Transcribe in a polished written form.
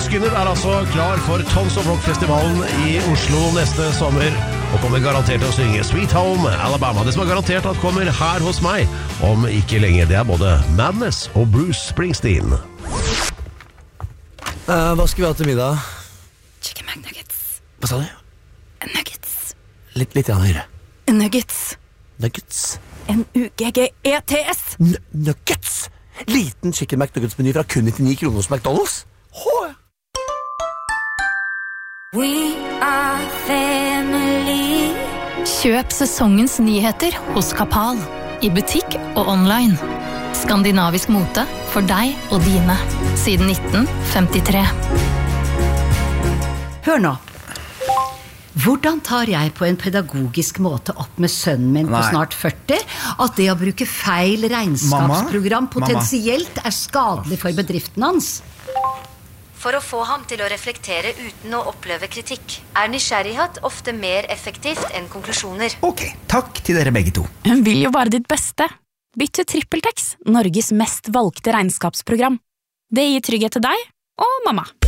Skynyrd altså klar for Tons of Rock-festivalen i Oslo neste sommer, og kommer garantert til å synge Sweet Home Alabama. Det som er garantert at kommer her hos meg om ikke lenge, det er både Madness og Bruce Springsteen. Hva skal vi ha til middag? Chicken McNuggets. Hva sa du? Nuggets. Litt høyere. Nuggets. Nuggets. N-U-G-G-E-T-S. Nuggets! Liten chicken McNuggets-meny fra kun 99 kroner hos McDonald's. We are family. Kjøp sesongens nyheter hos Kapal. I butikk og online. Skandinavisk mote for deg og dine. Siden 1953. Hør nå. Hvordan tar jeg på en pedagogisk måte opp med sønnen min på snart 40 at det å bruke feil regnskapsprogram potensielt er skadelig for bedriften hans? For å få ham til å reflektere uten å oppleve kritikk, er nysgjerrighet ofte mer effektivt enn konklusjoner. Ok, takk til dere begge to. Hun vil jo bare ditt beste. Bytt til TrippelTex, Norges mest valgte regnskapsprogram. Det gir trygghet til deg og mamma.